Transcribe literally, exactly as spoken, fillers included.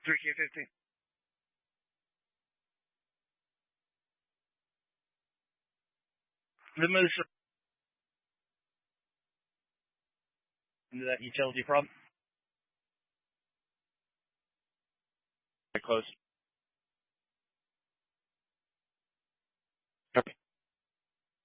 three K fifty. The moose into that utility prop. Close.